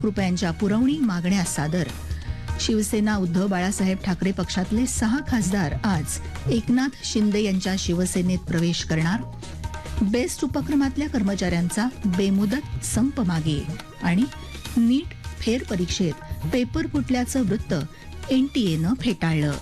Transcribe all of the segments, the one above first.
रुपयांच्या पुरवणी मागण्या सादर. शिवसेना उद्धव बाळासाहेब ठाकरे पक्षातले 6 खासदार आज एकनाथ शिंदे यांच्या शिवसेनेत प्रवेश करणार. बेस्ट उपक्रमातल्या कर्मचाऱ्यांचा बेमुदत संप मागे. आणि नीट फेरपरीक्षेत पेपर फुटल्याचं वृत्त एनटीएनं फेटाळलं.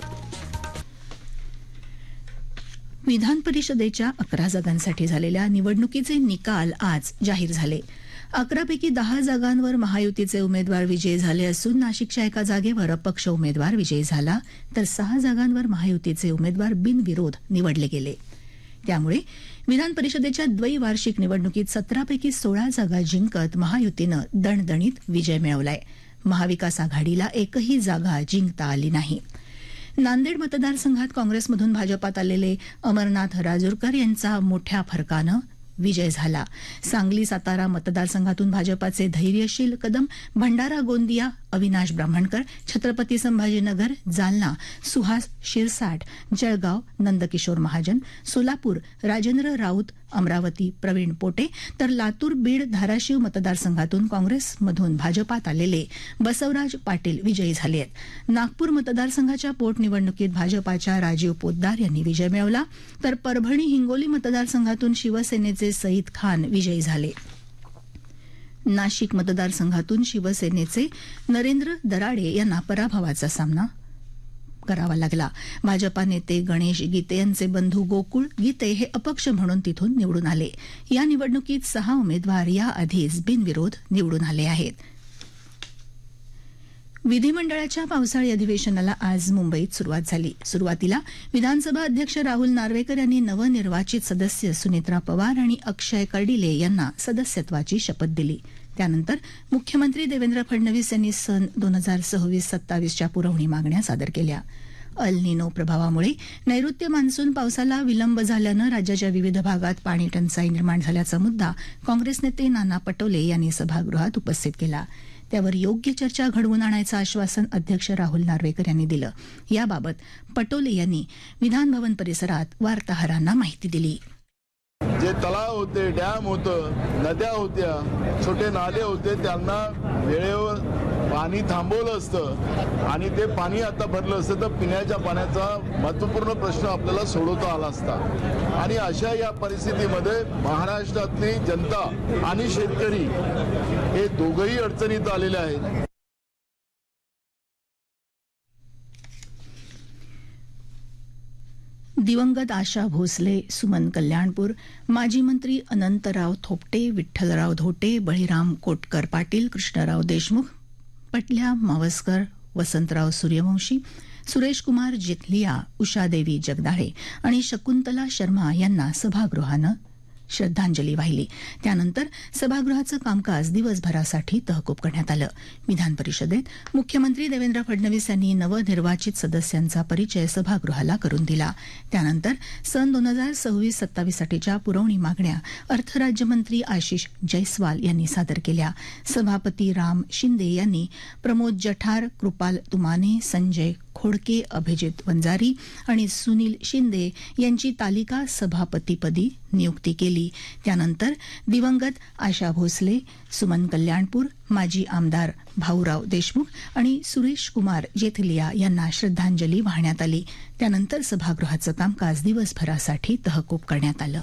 विधान परिषदेच्या 11 जागांसाठी झालेल्या निवडणुकीचे निकाल आज जाहीर झाले. 11 पैकी 10 जागांवर महायुतीचे उमेदवार विजयी झाले असून नाशिकच्या एका जागेवर अपक्ष उमेदवार विजयी झाला, तर 6 जागांवर महायुतीचे उमेदवार बिनविरोध निवडले गेले. त्यामुळे विधान परिषदेच्या द्वैवार्षिक निवडणुकीत 17 पैकी 16 जागा जिंकत महायुतीनं दणदणीत विजय मिळवलाय. महाविकास आघाडीला एकही जागा जिंकता आली नाही. नांदेड मतदारसंघात काँग्रेसमधून भाजपात आलेले अमरनाथ राजूरकर यांचा मोठ्या फरकानं विजय झाला. सांगली सातारा मतदारसंघातून भाजपाचे धैर्यशील कदम, भंडारा गोंदिया अविनाश ब्राह्मणकर, छत्रपती संभाजीनगर जालना सुहास शिरसाट, जळगाव नंदकिशोर महाजन, सोलापूर राजेंद्र राऊत, अमरावती प्रवीण पोटे, तर लातूर बीड धाराशिव मतदारसंघातून काँग्रेसमधून भाजपात आलेले बसवराज पाटील विजयी झाले आहेत. नागपूर मतदारसंघाच्या पोटनिवडणुकीत भाजपाच्या राजीव पोद्दार यांनी विजय मिळवला, तर परभणी हिंगोली मतदारसंघातून शिवसेनेचे सईद खान विजयी झाले. नाशिक मतदारसंघातून शिवसेनेचे नरेंद्र दराडे यांना पराभवाचा सामना करावा लागला. भाजपा नेते गणेश गीते यांचे बंधू गोकुळ गीते हे अपक्ष म्हणून तिथून निवडून आले. या निवडणुकीत 6 उमेदवार याआधीच बिनविरोध निवडून आले आहेत. विधिमंडळाच्या पावसाळी अधिवेशनाला आज मुंबईत सुरुवात झाली. सुरुवातीला विधानसभा अध्यक्ष राहुल नार्वेकर यांनी नवनिर्वाचित सदस्य सुनेत्रा पवार आणि अक्षय कर्डिले यांना सदस्यत्वाची शपथ दिली. त्यानंतर मुख्यमंत्री देवेंद्र फडणवीस यांनी सन 2026-27च्या पुरवणी मागण्या सादर केल्या. अल निनो प्रभावामुळे नैऋत्य मान्सून पावसाला विलंब झाल्यानं राज्याच्या विविध भागात पाणी टंचाई निर्माण झाल्याचा मुद्दा काँग्रेस नेते नाना पटोले यांनी सभागृहात उपस्थित केला. त्यावर योग्य चर्चा घडवून आणायचं आश्वासन अध्यक्ष राहुल नार्वेकर यांनी दिलं. याबाबत पटोले यांनी विधानभवन परिसरात वार्ताहरांना माहिती दिली. जे तलाव होते, डॅम होतं, नद्या होत्या, छोटे नाले होते, त्यांना वेळेवर पाणी थांबवलं असतं आणि ते पाणी आता भरलं असतं तर पिण्याच्या पाण्याचा महत्त्वपूर्ण प्रश्न आपल्याला सोडवता आला असता. आणि अशा या परिस्थितीमध्ये महाराष्ट्रातली जनता आणि शेतकरी हे दोघंही अडचणीत आलेले आहेत. दिवंगत आशा भोसले, सुमन कल्याणपूर, माजी मंत्री अनंतराव थोपटे, विठ्ठलराव धोटे, बळीराम कोटकर पाटील, कृष्णराव देशमुख, पटल्या मावस्कर, वसंतराव सूर्यवंशी, सुरेश कुमार जेथलिया, उषादेवी जगदाळे आणि शकुंतला शर्मा यांना सभागृहानं श्रद्धांजली वाहिली. त्यानंतर सभागृहाचं कामकाज दिवसभरासाठी तहकूब करण्यात आलं. विधान परिषदेत मुख्यमंत्री देवेंद्र फडणवीस यांनी नवनिर्वाचित सदस्यांचा परिचय सभागृहाला करून दिला. त्यानंतर सन 2026-27साठीच्या पुरवणी मागण्या अर्थराज्यमंत्री आशिष जयस्वाल यांनी सादर केल्या. सभापती राम शिंदे यांनी प्रमोद जठार, कृपाल तुमाने, संजय खोडके, अभिजित वंजारी आणि सुनील शिंदे यांची तालिका सभापतीपदी नियुक्ती केली. त्यानंतर दिवंगत आशा भोसले, सुमन कल्याणपूर, माजी आमदार भाऊराव देशमुख आणि सुरेश कुमार जेथलिया यांना श्रद्धांजली वाहण्यात आली. त्यानंतर सभागृहाचं कामकाज दिवसभरासाठी तहकूब करण्यात आलं.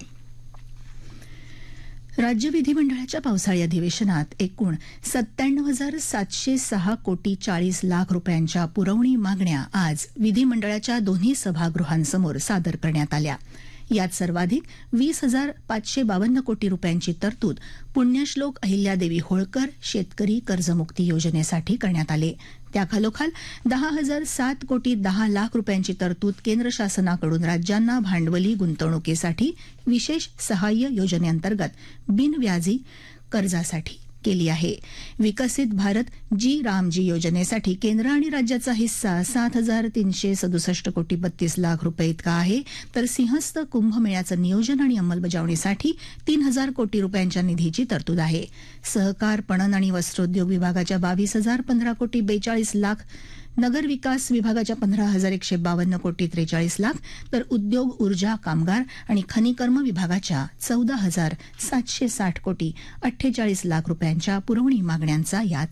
राज्य विधिमंडळाच्या पावसाळी अधिवेशनात एकूण 97,706 कोटी 40 लाख रुपयांच्या पुरवणी मागण्या आज विधिमंडळाच्या दोन्ही सभागृहांसमोर सादर करण्यात आल्या. यात सर्वाधिक 20,552 कोटी रुपयांची तरतूद पुण्यश्लोक अहिल्यादेवी होळकर शेतकरी कर्जमुक्ती योजनेसाठी करण्यात आले. त्याखालोखाल 10,007 कोटी 10 लाख रुपयांची तरतूद केंद्र शासनाकडून राज्यांना भांडवली गुंतवणुकीसाठी विशेष सहाय्य योजनेअंतर्गत बिनव्याजी कर्जासाठी केली आहे. विकसित भारत जी रामजी योजनेसाठी केंद्र आणि राज्याचा हिस्सा 7,367 कोटी 32 लाख रुपये इतका आहे, तर सिंहस्थ कुंभमेळ्याचं नियोजन आणि अंमलबजावणीसाठी 3,000 कोटी रुपयांच्या निधीची तरतूद आहे. सहकार पणन आणि वस्त्रोद्योग विभागाच्या 22,015 कोटी 42 लाख, नगर विकास विभागाच्या 15,152 कोटी 43 लाख, तर उद्योग ऊर्जा कामगार आणि खनिकर्म विभागाच्या 14,760 कोटी 48 लाख रुपयांच्या पुरवणी मागण्यांचा यात